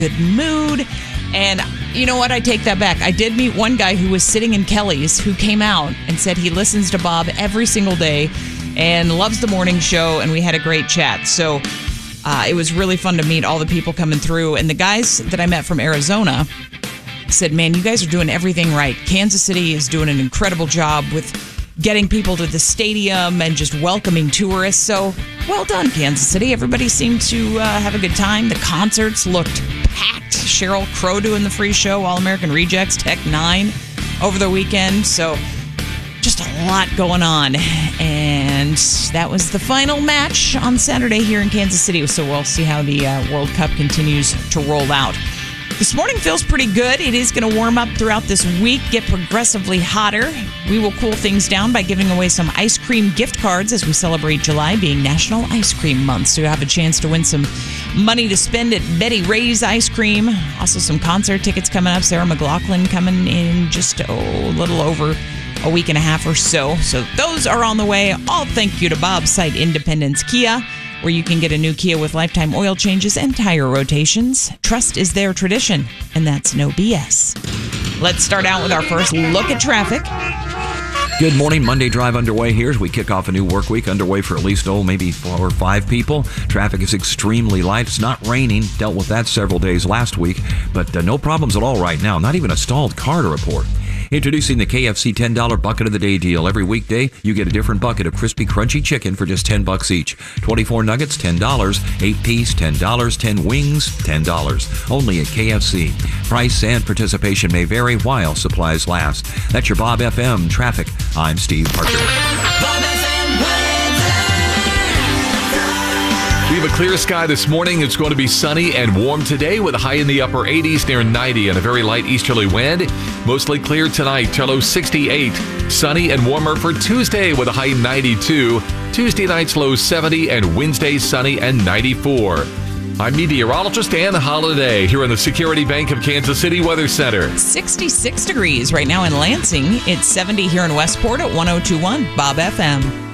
good mood. And you know what? I take that back. I did meet one guy who was sitting in Kelly's who came out and said he listens to Bob every single day and loves the morning show, and we had a great chat. So it was really fun to meet all the people coming through. And the guys that I met from Arizona said, man, you guys are doing everything right. Kansas City is doing an incredible job with getting people to the stadium and just welcoming tourists. So well done, Kansas City. Everybody seemed to have a good time. The concerts looked packed. Sheryl Crow doing the free show, All American Rejects, Tech Nine over the weekend. So just a lot going on. And that was the final match on Saturday here in Kansas City. So we'll see how the World Cup continues to roll out. This morning feels pretty good. It is going to warm up throughout this week, get progressively hotter. We will cool things down by giving away some ice cream gift cards as we celebrate July being National Ice Cream Month. So you have a chance to win some money to spend at Betty Ray's Ice Cream. Also some concert tickets coming up. Sarah McLachlan coming in just a little over a week and a half or so. So those are on the way. All thank you to Bob's site, Independence Kia, where you can get a new Kia with lifetime oil changes and tire rotations. Trust is their tradition, and that's no BS. Let's start out with our first look at traffic. Good morning. Monday drive underway here as we kick off a new work week underway for at least, maybe 4 or 5 people. Traffic is extremely light. It's not raining. Dealt with that several days last week, but no problems at all right now. Not even a stalled car to report. Introducing the KFC $10 Bucket of the Day deal. Every weekday, you get a different bucket of crispy, crunchy chicken for just $10 each. 24 nuggets, $10. 8-piece, $10. 10 wings, $10. Only at KFC. Price and participation may vary while supplies last. That's your Bob FM traffic. I'm Steve Parker. We have a clear sky this morning. It's going to be sunny and warm today with a high in the upper 80s near 90 and a very light easterly wind. Mostly clear tonight, low 68. Sunny and warmer for Tuesday with a high 92. Tuesday night's low 70 and Wednesday sunny and 94. I'm meteorologist Ann Holiday here in the Security Bank of Kansas City Weather Center. 66 degrees right now in Lansing. It's 70 here in Westport at 102.1 Bob FM.